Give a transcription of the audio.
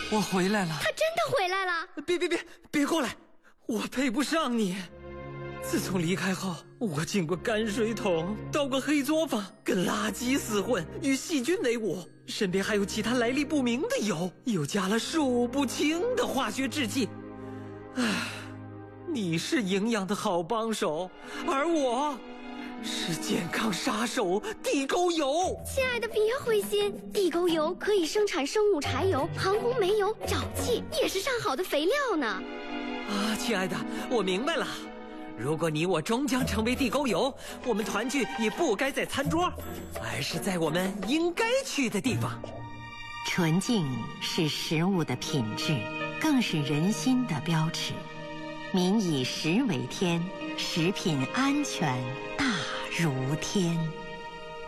我回来了。 他真的回来了！ 别过来，我配不上你。自从离开后，我进过泔水桶，到过黑作坊，跟垃圾厮混，与细菌为伍，身边还有其他来历不明的油，又加了数不清的化学制剂。唉，你是营养的好帮手，而我是健康杀手地沟油。 亲爱的，别灰心，地沟油可以生产生物柴油、航空煤油、沼气，也是上好的肥料呢。 啊，亲爱的，我明白了。如果你我终将成为地沟油，我们团聚也不该在餐桌，而是在我们应该去的地方。 纯净是食物的品质，更是人心的标尺。民以食为天，食品安全大如天。